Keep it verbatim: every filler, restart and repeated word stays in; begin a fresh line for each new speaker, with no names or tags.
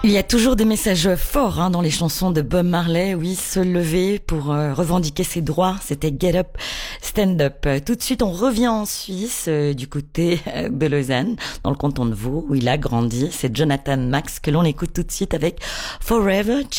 Il y a toujours des messages forts hein, dans les chansons de Bob Marley. Oui, se lever pour euh, revendiquer ses droits, c'était Get Up, Stand Up. Tout de suite, on revient en Suisse, euh, du côté euh, de Lausanne, dans le canton de Vaud, où il a grandi. C'est Jonathan Max que l'on écoute tout de suite avec Forever